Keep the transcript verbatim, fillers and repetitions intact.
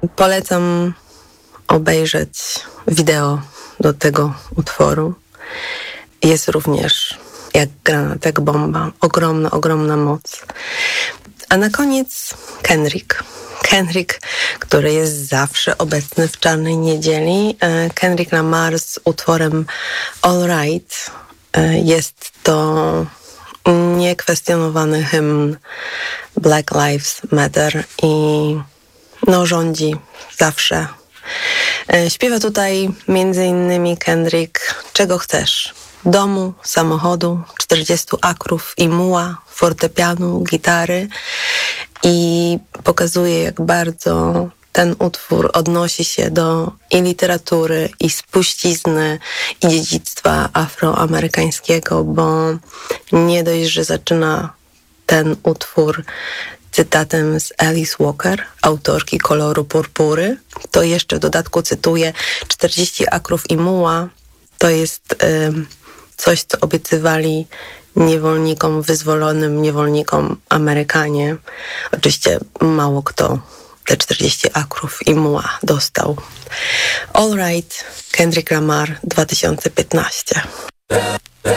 Polecam obejrzeć wideo do tego utworu. Jest również jak granat, jak bomba. Ogromna, ogromna moc. A na koniec Kendrick. Kendrick, który jest zawsze obecny w Czarnej Niedzieli. Kendrick Lamar z utworem All Right. Jest to niekwestionowany hymn Black Lives Matter i no rządzi zawsze. Śpiewa tutaj między innymi Kendrick Czego chcesz? Domu, samochodu, czterdziestu akrów i muła, fortepianu, gitary i pokazuje, jak bardzo ten utwór odnosi się do i literatury, i spuścizny, i dziedzictwa afroamerykańskiego, bo nie dość, że zaczyna ten utwór cytatem z Alice Walker, autorki Koloru Purpury, to jeszcze w dodatku cytuje czterdzieści akrów i muła. To jest y, coś, co obiecywali niewolnikom, wyzwolonym niewolnikom Amerykanie. Oczywiście mało kto te czterdzieści akrów i muła dostał. All Right, Kendrick Lamar, dwa tysiące piętnaście.